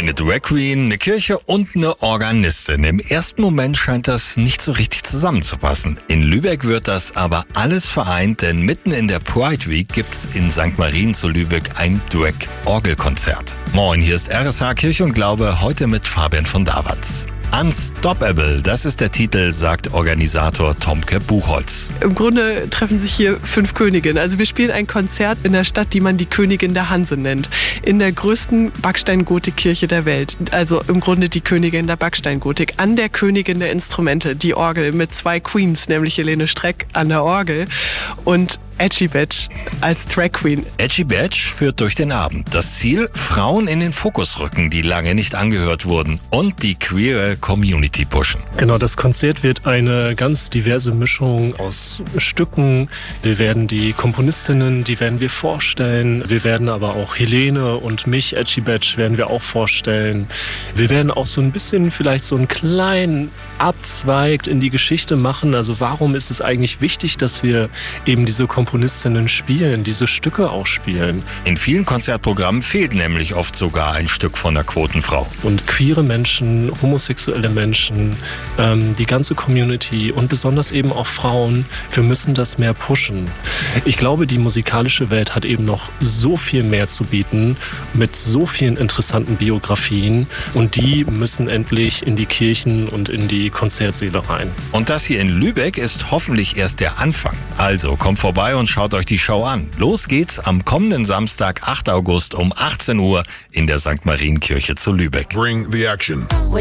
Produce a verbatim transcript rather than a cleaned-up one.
Eine Drag Queen, eine Kirche und eine Organistin. Im ersten Moment scheint das nicht so richtig zusammenzupassen. In Lübeck wird das aber alles vereint, denn mitten in der Pride Week gibt's in Sankt Marien zu Lübeck ein Drag-Orgelkonzert. Moin, hier ist R S H Kirche und Glaube, heute mit Fabian von Davatz. Unstoppable, das ist der Titel, sagt Organisator Tomke Buchholz. Im Grunde treffen sich hier fünf Königinnen. Also wir spielen ein Konzert in der Stadt, die man die Königin der Hanse nennt. In der größten Backsteingotik-Kirche der Welt. Also im Grunde die Königin der Backsteingotik. An der Königin der Instrumente, die Orgel, mit zwei Queens, nämlich Helene Streck an der Orgel und Edgy Badge als Drag Queen. Edgy Badge führt durch den Abend. Das Ziel, Frauen in den Fokus rücken, die lange nicht angehört wurden, und die queere Community pushen. Genau, das Konzert wird eine ganz diverse Mischung aus Stücken. Wir werden die Komponistinnen, die werden wir vorstellen. Wir werden aber auch Helene und mich, Edgy Badge, werden wir auch vorstellen. Wir werden auch so ein bisschen vielleicht so einen kleinen Abzweig in die Geschichte machen. Also warum ist es eigentlich wichtig, dass wir eben diese Komponistinnen spielen, diese Stücke auch spielen? In vielen Konzertprogrammen fehlt nämlich oft sogar ein Stück von der Quotenfrau. Und queere Menschen, homosexuelle Menschen, ähm, die ganze Community und besonders eben auch Frauen, wir müssen das mehr pushen. Ich glaube, die musikalische Welt hat eben noch so viel mehr zu bieten mit so vielen interessanten Biografien und die müssen endlich in die Kirchen und in die Konzertsäle rein. Und das hier in Lübeck ist hoffentlich erst der Anfang. Also kommt vorbei und schaut euch die Show an. Los geht's am kommenden Samstag, achten August um achtzehn Uhr in der Sankt Marien Kirche zu Lübeck. Bring the action.